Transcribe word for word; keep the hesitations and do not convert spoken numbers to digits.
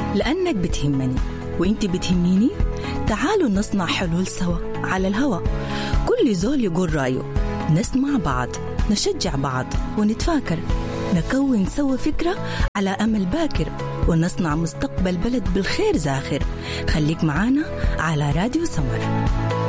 لأنك بتهمني وإنت بتهميني. تعالوا نصنع حلول سوا على الهواء، كل زول يقول رأيه، نسمع بعض، نشجع بعض ونتفاكر، نكون سوا فكرة على أمل باكر، ونصنع مستقبل بلد بالخير زاخر. خليك معانا على راديو سمر.